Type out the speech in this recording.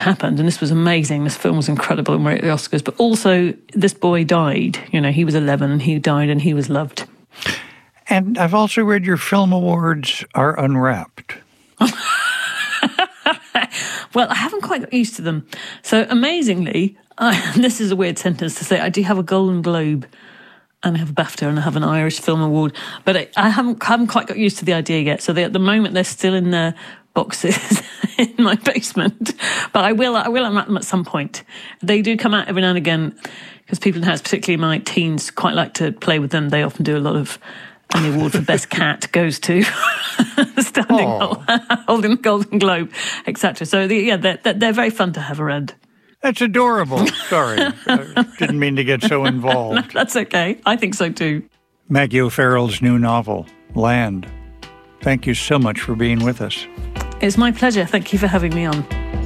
happened, and this was amazing. This film was incredible and we're at the Oscars, but also this boy died. He was 11 and he died and he was loved. And I've also read your film awards are unwrapped. Well, I haven't quite got used to them. So amazingly, this is a weird sentence to say, I do have a Golden Globe and I have a BAFTA and I have an Irish Film Award, but I haven't quite got used to the idea yet. So at the moment, they're still in their boxes in my basement, but I will unwrap them at some point. They do come out every now and again because people in the house, particularly my teens, quite like to play with them. They often do a lot of, and the award for best cat goes to standing holding the Golden Globe, etc. So they're very fun to have around. That's adorable. Sorry, didn't mean to get so involved. No, that's okay. I think so too. Maggie O'Farrell's new novel, Land. Thank you so much for being with us. It's my pleasure. Thank you for having me on.